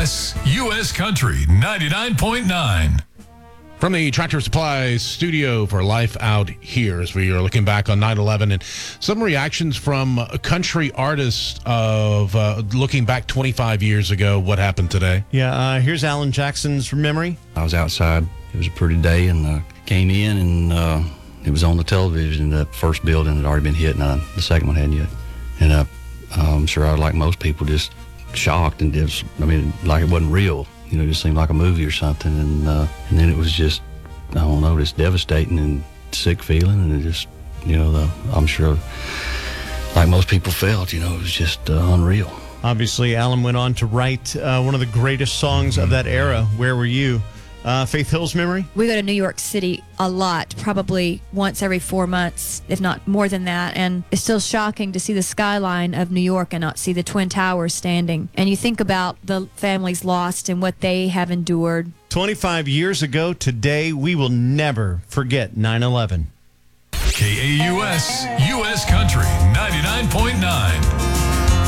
KAUS, U.S. Country 99.9. From the Tractor Supply studio for Life Out Here, as we are looking back on 9/11 and some reactions from country artists of looking back 25 years ago. What happened today? Yeah, here's Alan Jackson's memory. I was outside. It was a pretty day, and came in, and it was on the television. The first building had already been hit, and the second one hadn't yet. And I'm sure I was like most people, just shocked, and like it wasn't real. You know, it just seemed like a movie or something. And then it was just, I don't know, just devastating and sick feeling. And it just, I'm sure, like most people felt, it was just unreal. Obviously, Alan went on to write one of the greatest songs of that era, Where Were You? Faith Hill's memory? We go to New York City a lot, probably once every 4 months, if not more than that. And it's still shocking to see the skyline of New York and not see the Twin Towers standing. And you think about the families lost and what they have endured. 25 years ago today, we will never forget 9/11. KAUS, U.S. Country 99.9.